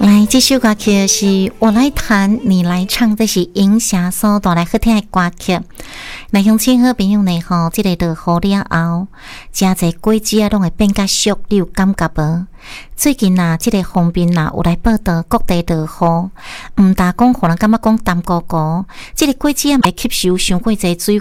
来，这首歌曲是我来弹，你来唱，这是影响所带来好听的歌曲。来，乡亲好朋友呢吼，这个落雨了后，真侪果子啊，拢会变甲熟，你有感觉无？最近啊，这个方面啊，有来报道各地落雨，毋但讲互人感觉讲淡糊糊，这个果子啊，会吸收伤过侪水